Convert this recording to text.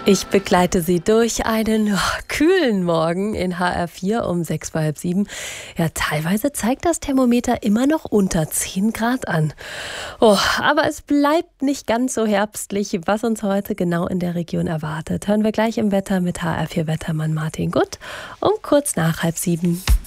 Ich begleite Sie durch einen kühlen Morgen in HR4 um 6 vor halb 7. Ja, teilweise zeigt das Thermometer immer noch unter 10 Grad an. Oh, aber es bleibt nicht ganz so herbstlich, was uns heute genau in der Region erwartet. Hören wir gleich im Wetter mit HR4-Wettermann Martin Gutt um kurz nach halb 7.